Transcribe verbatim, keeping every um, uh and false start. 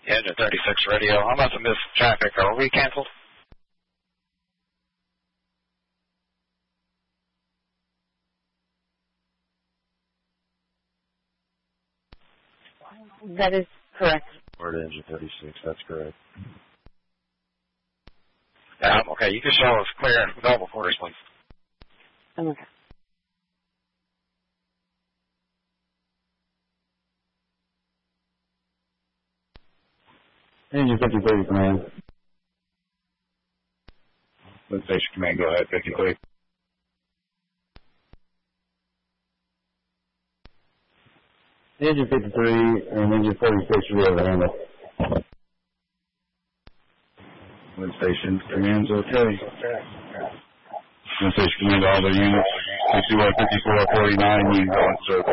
Engine thirty-six radio. I must have missed traffic. Are we canceled? That is correct. Word Engine thirty-six, that's correct. Um, okay, you can show us clear available quarters, please. Okay. Engine fifty-three, command. Wind station command, go ahead, fifty-three. Engine fifty-three and engine forty-six, we have a handle. Wind station command's okay. Wind station command, all the units. fifty-one, fifty-four, forty-nine, you go in circle.